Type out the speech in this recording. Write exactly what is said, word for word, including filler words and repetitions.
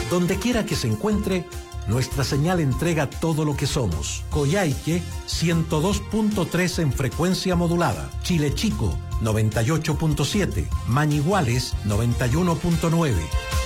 Donde quiera que se encuentre, nuestra señal entrega todo lo que somos. Coyhaique, ciento dos punto tres en frecuencia modulada. Chile Chico, noventa y ocho punto siete. Mañiguales, noventa y uno punto nueve.